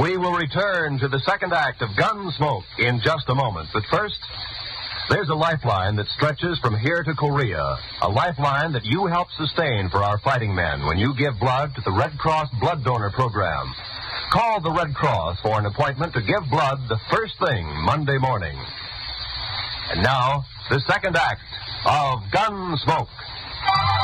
We will return to the second act of Gunsmoke in just a moment. But first, there's a lifeline that stretches from here to Korea. A lifeline that you help sustain for our fighting men when you give blood to the Red Cross Blood Donor Program. Call the Red Cross for an appointment to give blood the first thing Monday morning. And now, the second act of Gunsmoke.